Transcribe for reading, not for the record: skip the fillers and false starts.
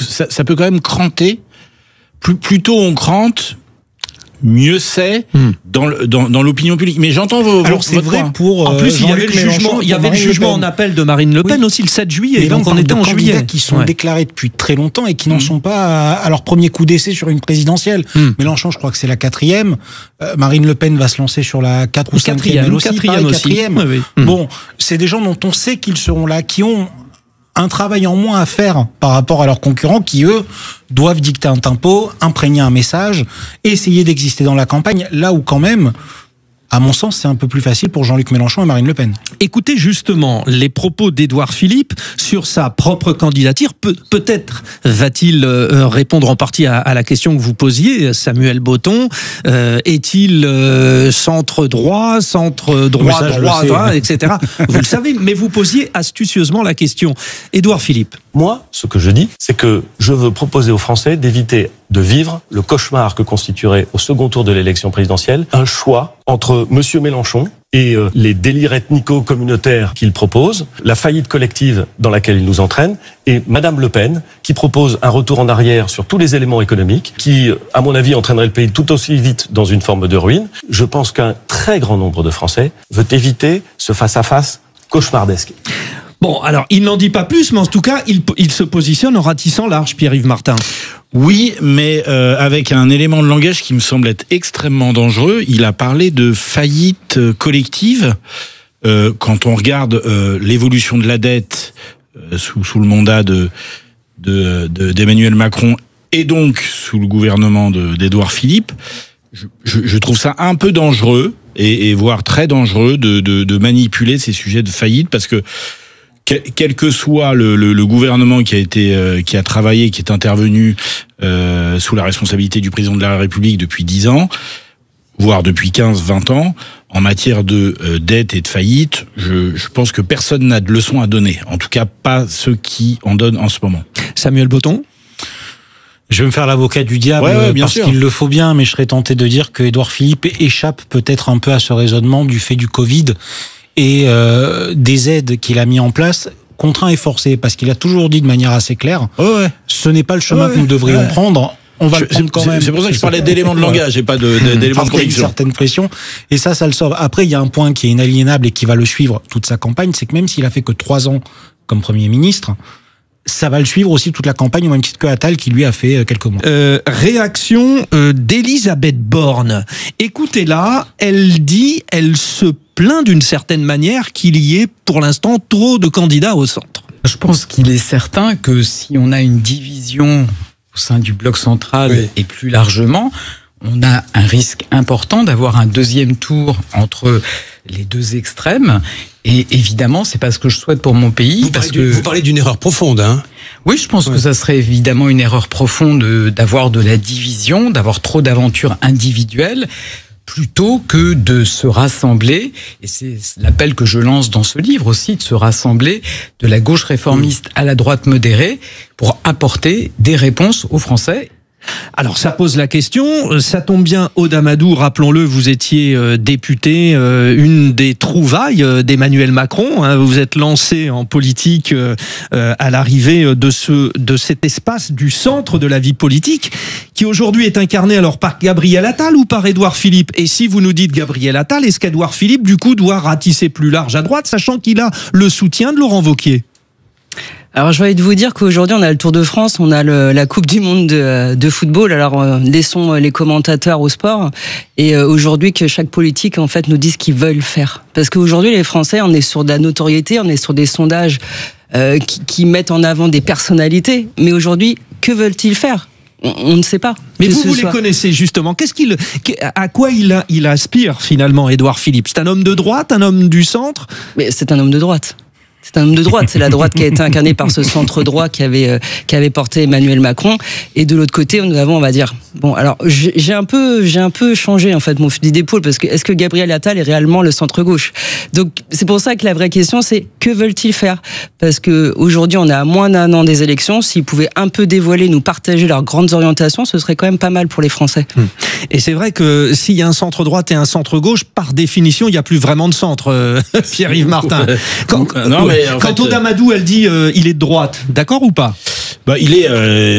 ça peut quand même cranter. Plus tôt on crante, mieux c'est dans l'opinion publique. Mais j'entends Alors c'est vrai point. pour en plus, il y avait le jugement en appel de Marine Le Pen aussi le 7 juillet. Mais donc on était en juillet. Candidats qui sont déclarés depuis très longtemps et qui n'en sont pas à leur premier coup d'essai sur une présidentielle. Mélenchon, je crois que c'est la 4e. Marine Le Pen va se lancer sur la 4 ou 5e. Elle aussi, 4e. Oui. Bon, c'est des gens dont on sait qu'ils seront là, qui ont un travail en moins à faire par rapport à leurs concurrents qui, eux, doivent dicter un tempo, imprégner un message, essayer d'exister dans la campagne, là où quand même, à mon sens, c'est un peu plus facile pour Jean-Luc Mélenchon et Marine Le Pen. Écoutez justement les propos d'Édouard Philippe sur sa propre candidature. Peut-être va-t-il répondre en partie à la question que vous posiez, Samuel Botton. Est-il centre-droit, droit, etc. Vous le savez, mais vous posiez astucieusement la question. Édouard Philippe. Moi, ce que je dis, c'est que je veux proposer aux Français d'éviter de vivre le cauchemar que constituerait au second tour de l'élection présidentielle un choix entre Monsieur Mélenchon et les délires ethnico-communautaires qu'il propose, la faillite collective dans laquelle il nous entraîne, et Madame Le Pen qui propose un retour en arrière sur tous les éléments économiques qui, à mon avis, entraînerait le pays tout aussi vite dans une forme de ruine. Je pense qu'un très grand nombre de Français veut éviter ce face-à-face cauchemardesque. Bon, alors, il n'en dit pas plus, mais en tout cas, il se positionne en ratissant large, Pierre-Yves Martin. Oui, mais avec un élément de langage qui me semble être extrêmement dangereux. Il a parlé de faillite collective. Quand on regarde l'évolution de la dette sous le mandat d'Emmanuel Macron et donc sous le gouvernement d'Édouard Philippe, je trouve ça un peu dangereux et voire très dangereux de manipuler ces sujets de faillite, parce que quel que soit le gouvernement qui a travaillé, qui est intervenu sous la responsabilité du président de la République depuis 10 ans, voire depuis 15-20 ans, en matière de dette et de faillite, je pense que personne n'a de leçons à donner. En tout cas, pas ceux qui en donnent en ce moment. Samuel Botton ? Je vais me faire l'avocat du diable parce qu'il le faut bien, mais je serais tenté de dire que Édouard Philippe échappe peut-être un peu à ce raisonnement du fait du Covid et des aides qu'il a mis en place, contraints et forcés, parce qu'il a toujours dit de manière assez claire, ce n'est pas le chemin que nous devrions prendre. On va le prendre quand même. C'est pour ça que je parlais d'éléments de langage et pas d'éléments de conviction. Il y a une certaine pression, et ça le sauve. Après, il y a un point qui est inaliénable et qui va le suivre toute sa campagne, c'est que même s'il a fait que 3 ans comme Premier ministre, ça va le suivre aussi toute la campagne, au même titre que Attal qui lui a fait quelques mois. Réaction d'Elisabeth Borne. Écoutez-la, elle se plaint d'une certaine manière qu'il y ait pour l'instant trop de candidats au centre. Je pense qu'il est certain que si on a une division au sein du bloc central et plus largement, on a un risque important d'avoir un deuxième tour entre les deux extrêmes. Et évidemment, c'est pas ce que je souhaite pour mon pays. Vous parlez d'une erreur profonde, hein ? Oui, je pense que ça serait évidemment une erreur profonde d'avoir de la division, d'avoir trop d'aventures individuelles, plutôt que de se rassembler, et c'est l'appel que je lance dans ce livre aussi, de se rassembler de la gauche réformiste à la droite modérée pour apporter des réponses aux Français. Alors ça pose la question, ça tombe bien, Aude Amadou, rappelons-le, vous étiez député, une des trouvailles d'Emmanuel Macron, hein, vous êtes lancé en politique à l'arrivée de cet espace du centre de la vie politique, qui aujourd'hui est incarné alors par Gabriel Attal ou par Édouard Philippe. Et si vous nous dites Gabriel Attal, est-ce qu'Édouard Philippe du coup doit ratisser plus large à droite, sachant qu'il a le soutien de Laurent Wauquiez ? Alors, je vais vous dire qu'aujourd'hui, on a le Tour de France, on a la Coupe du Monde de football. Alors, laissons les commentateurs au sport. Et aujourd'hui, que chaque politique, en fait, nous dise ce qu'ils veulent faire. Parce qu'aujourd'hui, les Français, on est sur de la notoriété, on est sur des sondages qui mettent en avant des personnalités. Mais aujourd'hui, que veulent-ils faire ? On ne sait pas. Mais vous les connaissez justement. À quoi il aspire finalement, Édouard Philippe ? C'est un homme de droite, un homme du centre ? Mais c'est un homme de droite. C'est un homme de droite, c'est la droite qui a été incarnée par ce centre droit qui avait porté Emmanuel Macron, et de l'autre côté nous avons, on va dire, bon, alors j'ai un peu changé en fait mon fusil d'épaule, parce que est-ce que Gabriel Attal est réellement le centre gauche ? Donc c'est pour ça que la vraie question c'est que veulent-ils faire ? Parce que aujourd'hui on est à moins d'un an des élections, s'ils pouvaient un peu dévoiler, nous partager leurs grandes orientations, ce serait quand même pas mal pour les Français. Et c'est vrai que s'il y a un centre droite et un centre gauche, par définition il n'y a plus vraiment de centre, Pierre-Yves Martin. Quand Aude Amadou elle dit il est de droite, d'accord ou pas ? Il est